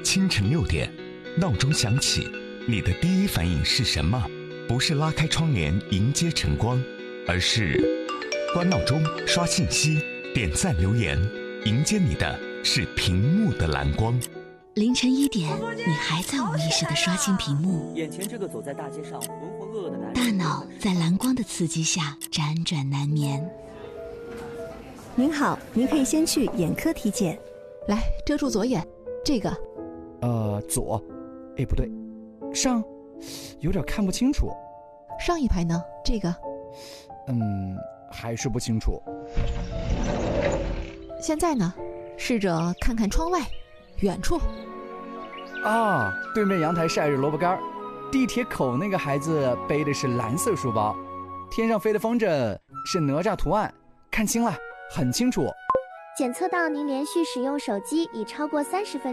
清晨6点，闹钟响起，你的第一反应是什么？不是拉开窗帘迎接晨光，而是关闹钟、刷信息、点赞留言，迎接你的是屏幕的蓝光。 凌晨1点，你还在无意识地刷新屏幕， 眼前这个走在大街上浑浑噩噩的男人， 大脑在蓝光的刺激下辗转难眠。 您好，您可以先去眼科体检。 来，遮住左眼，这个。 左，不对，上，有点看不清楚。 上一排呢？这个。 还是不清楚。 现在呢？试着看看窗外，远处。 啊，对面阳台晒着萝卜干，地铁口那个孩子背的是蓝色书包，天上飞的风筝是哪吒图案，看清了，很清楚。 检测到您连续使用手机已超过30分钟。